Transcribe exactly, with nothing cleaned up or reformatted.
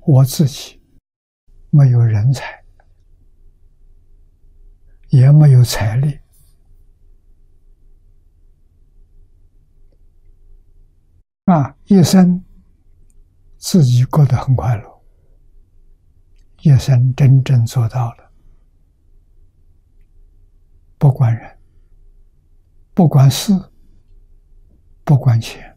我自己没有人才，也没有财力，啊，一生自己过得很快乐，一生真正做到了，不管人，不管事，不管钱。